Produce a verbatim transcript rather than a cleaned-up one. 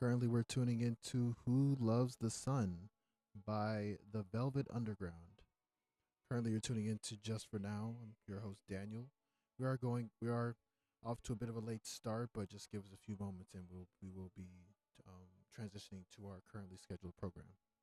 Currently, we're tuning into Who Loves the Sun by The Velvet Underground. Currently, you're tuning into Just for Now. I'm your host, Daniel. We are going, we are off to a bit of a late start, but just give us a few moments and we'll, we will be um, transitioning to our currently scheduled program.